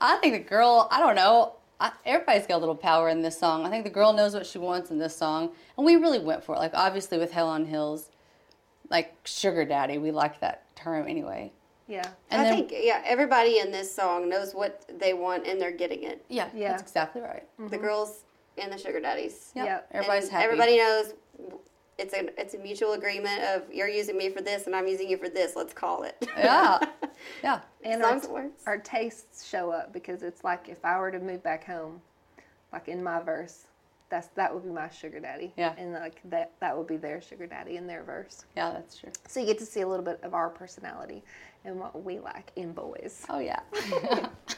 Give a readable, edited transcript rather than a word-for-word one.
I think the girl, I don't know. Everybody's got a little power in this song. I think the girl knows what she wants in this song. And we really went for it. Like, obviously, with Hell on Hills, like, sugar daddy, we like that term anyway. Yeah. And I then, think, everybody in this song knows what they want and they're getting it. yeah, that's exactly right. The girls and the sugar daddies. Yep. Everybody's And happy. everybody knows it's a mutual agreement of you're using me for this and I'm using you for this. Let's call it. Yeah. Yeah. And As long as it works. our tastes show up, because it's like if I were to move back home, like in my verse, that would be my sugar daddy. Yeah. And like that would be their sugar daddy in their verse. Yeah, that's true. So you get to see a little bit of our personality and what we like in boys. Oh, yeah.